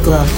Glove.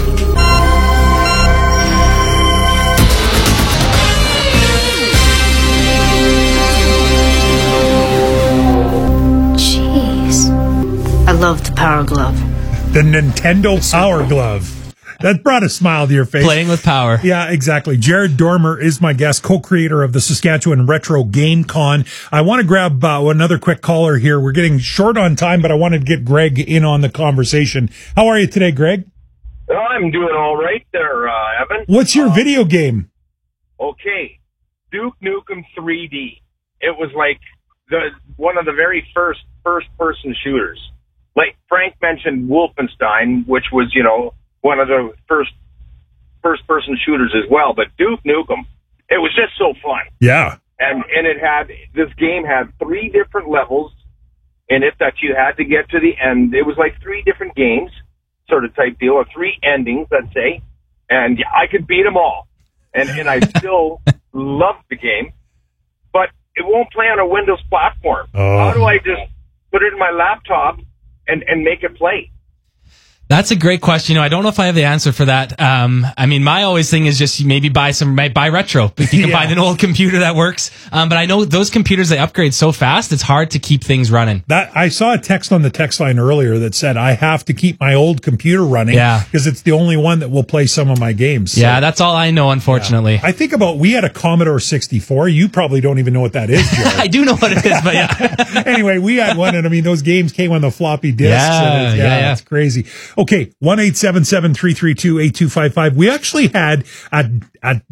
Jeez. I love the Power Glove. The Nintendo Power Glove. That brought a smile to your face. Playing with power. Yeah, exactly. Jared Dormer is my guest, co-creator of the Saskatchewan Retro Game Con. I want to grab another quick caller here. We're getting short on time, but I wanted to get Greg in on the conversation. How are you today, Greg? I'm doing all right there, Evan. What's your video game? Okay, Duke Nukem 3D. It was like one of the very first-person shooters. Like Frank mentioned Wolfenstein, which was, one of the first-person shooters as well. But Duke Nukem, it was just so fun. Yeah. And this game had 3 different levels in it that you had to get to the end. It was like 3 different games, sort of type deal, or 3 endings, let's say. And I could beat them all. And I still love the game. But it won't play on a Windows platform. Oh. How do I just put it in my laptop and make it play? That's a great question. I don't know if I have the answer for that. My always thing is just maybe buy retro. If you can find an old computer that works. But I know those computers, they upgrade so fast, it's hard to keep things running. I saw a text on the text line earlier that said, I have to keep my old computer running because it's the only one that will play some of my games. So, that's all I know, unfortunately. Yeah. I think we had a Commodore 64. You probably don't even know what that is, Jared. I do know what it is, but yeah. Anyway, we had one, and those games came on the floppy disks. Yeah. It's crazy. Okay, 1-877-332-8255. We actually had a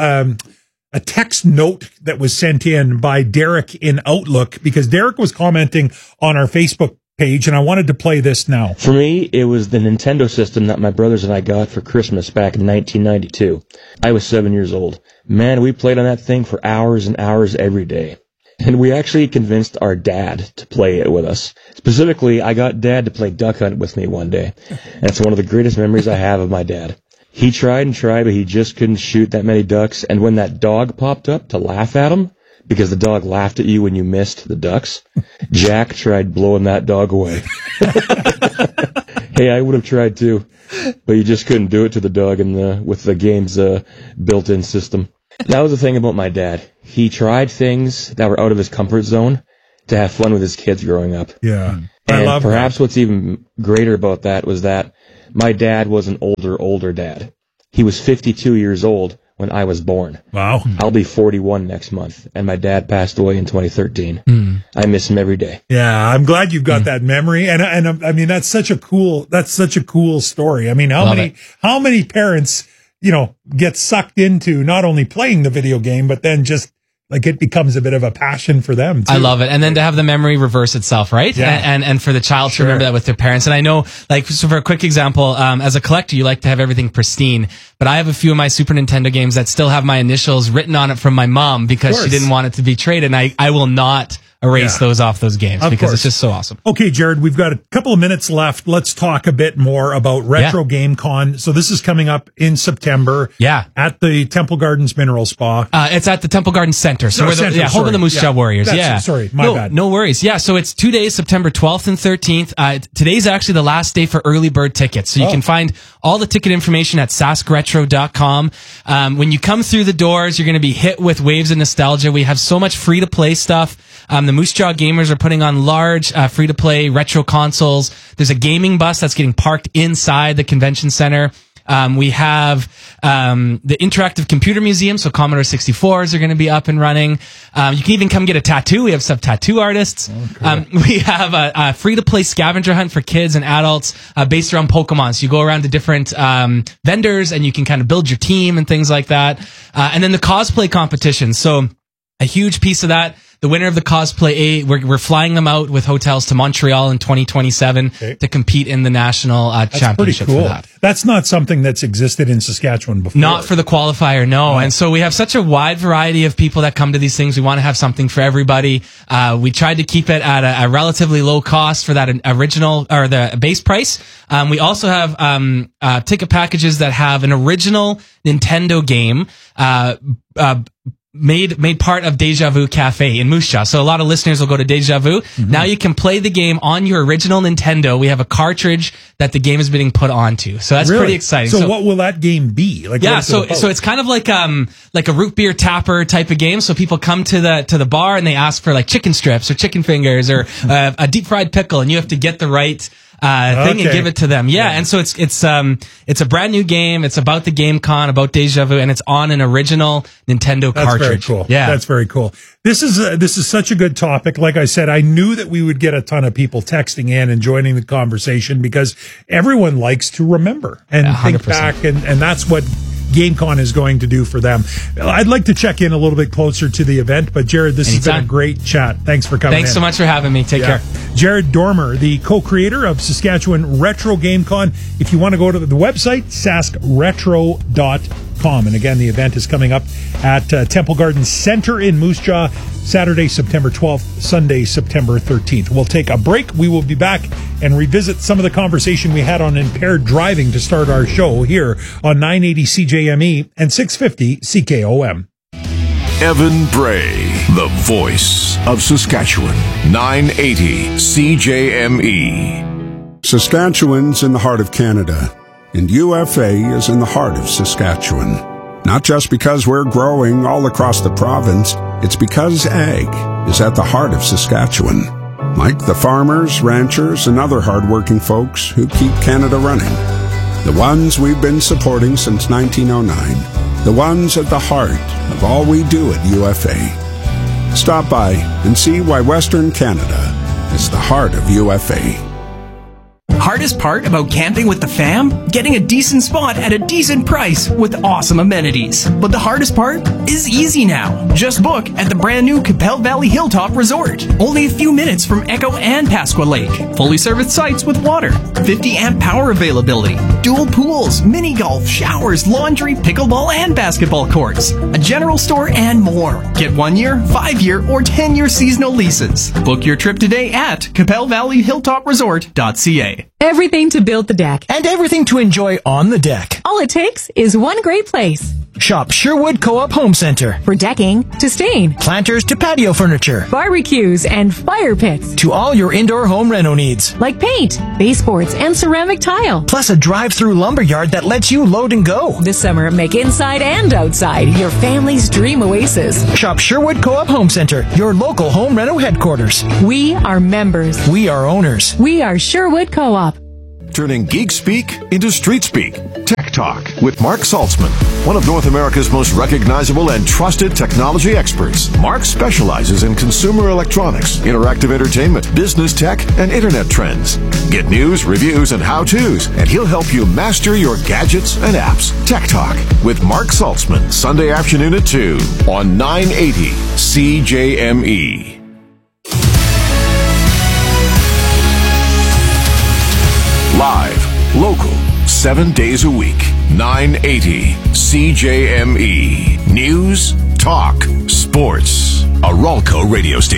text note that was sent in by Derek in Outlook because Derek was commenting on our Facebook page, and I wanted to play this now. For me, it was the Nintendo system that my brothers and I got for Christmas back in 1992. I was 7 years old. Man, we played on that thing for hours and hours every day. And we actually convinced our dad to play it with us. Specifically, I got Dad to play Duck Hunt with me one day. And it's one of the greatest memories I have of my dad. He tried and tried, but he just couldn't shoot that many ducks. And when that dog popped up to laugh at him, because the dog laughed at you when you missed the ducks, Jack tried blowing that dog away. Hey, I would have tried too, but you just couldn't do it to the dog with the game's built-in system. That was the thing about my dad. He tried things that were out of his comfort zone to have fun with his kids growing up. Yeah. And perhaps what's even greater about that was that my dad was an older dad. He was 52 years old when I was born. Wow. I'll be 41 next month, and my dad passed away in 2013. I miss him every day. Yeah, I'm glad you've got that memory, and I mean that's such a cool story. I mean, how many parents get sucked into not only playing the video game, but then just like it becomes a bit of a passion for them too. I love it. And then to have the memory reverse itself, right? Yeah. And for the child to remember that with their parents. And I know, so for a quick example, as a collector, you like to have everything pristine, but I have a few of my Super Nintendo games that still have my initials written on it from my mom because she didn't want it to be traded. And I will not erase those off those games because it's just so awesome. Okay, Jared, we've got a couple of minutes left. Let's talk a bit more about Retro Game Con. So this is coming up in September. Yeah. At the Temple Gardens Mineral Spa. It's at the Temple Gardens Center. So home of the Moose Jaw Warriors. Sorry, my bad. No worries. Yeah, so it's 2 days, September 12th and 13th. Today's actually the last day for early bird tickets. So you can find all the ticket information at saskretro.com. When you come through the doors, you're going to be hit with waves of nostalgia. We have so much free-to-play stuff. The Moose Jaw Gamers are putting on large free-to-play retro consoles. There's a gaming bus that's getting parked inside the convention center. We have the Interactive Computer Museum, so Commodore 64s are going to be up and running. You can even come get a tattoo. We have some tattoo artists. Okay. We have a free-to-play scavenger hunt for kids and adults based around Pokemon. So you go around to different vendors, and you can kind of build your team and things like that. And then the cosplay competition. So a huge piece of that. The winner of the Cosplay A, we're flying them out with hotels to Montreal in 2027 to compete in the national championship. Pretty cool. For that. That's not something that's existed in Saskatchewan before. Not for the qualifier, no. And so we have such a wide variety of people that come to these things. We want to have something for everybody. We tried to keep it at a relatively low cost for that original or the base price. We also have ticket packages that have an original Nintendo game, made part of Deja Vu Cafe in Moose Jaw. So a lot of listeners will go to Deja Vu. Mm-hmm. Now you can play the game on your original Nintendo. We have a cartridge that the game is being put onto. So that's pretty exciting. So what will that game be? Like, yeah, so it's kind of like a root beer tapper type of game. So people come to the bar and they ask for like chicken strips or chicken fingers or a deep fried pickle, and you have to get the right thing and give it to them. Yeah. And so it's a brand new game. It's about the GameCon, about Deja Vu, and it's on an original Nintendo cartridge. Very cool. Yeah. That's very cool. This is such a good topic. Like I said, I knew that we would get a ton of people texting in and joining the conversation because everyone likes to remember and think back, and that's what GameCon is going to do for them. I'd like to check in a little bit closer to the event, but Jared, this has been a great chat. Thanks for coming in. Thanks so much for having me. Take care. Jared Dormer, the co-creator of Saskatchewan Retro GameCon. If you want to go to the website, saskretro.com. And again, the event is coming up at Temple Garden Center in Moose Jaw, Saturday, September 12th, Sunday, September 13th. We'll take a break. We will be back and revisit some of the conversation we had on impaired driving to start our show here on 980 CJME and 650 CKOM. Evan Bray, the voice of Saskatchewan, 980 CJME. Saskatchewan's in the heart of Canada, and UFA is in the heart of Saskatchewan. Not just because we're growing all across the province, it's because ag is at the heart of Saskatchewan. Like the farmers, ranchers, and other hardworking folks who keep Canada running. The ones we've been supporting since 1909. The ones at the heart of all we do at UFA. Stop by and see why Western Canada is the heart of UFA. Hardest part about camping with the fam? Getting a decent spot at a decent price with awesome amenities. But the hardest part is easy now. Just book at the brand new Capel Valley Hilltop Resort. Only a few minutes from Echo and Pasqua Lake. Fully serviced sites with water. 50 amp power availability. Dual pools, mini golf, showers, laundry, pickleball, and basketball courts. A general store and more. Get 1 year, 5 year, or 10-year seasonal leases. Book your trip today at capelvalleyhilltopresort.ca. Everything to build the deck. And everything to enjoy on the deck. All it takes is one great place. Shop Sherwood Co-op Home Center. For decking to stain, planters to patio furniture, barbecues and fire pits, to all your indoor home reno needs, like paint, baseboards, and ceramic tile. Plus a drive-through lumberyard that lets you load and go. This summer, make inside and outside your family's dream oasis. Shop Sherwood Co-op Home Center, your local home reno headquarters. We are members. We are owners. We are Sherwood Co-op. Turning geek speak into street speak. Tech Talk with Mark Saltzman, one of North America's most recognizable and trusted technology experts. Mark specializes in consumer electronics, interactive entertainment, business tech, and internet trends. Get news, reviews, and how-tos, and he'll help you master your gadgets and apps. Tech Talk with Mark Saltzman, Sunday afternoon at 2 on 980 CJME. Live, local, 7 days a week. 980 CJME. News, talk, sports. A Ralco radio station.